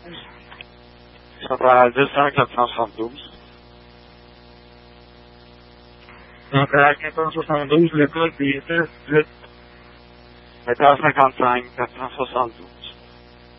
Dus eigenlijk van gaan doen. Dan krijg je entonces un dulce clip y ese es el trabajo que cansan, que están usando.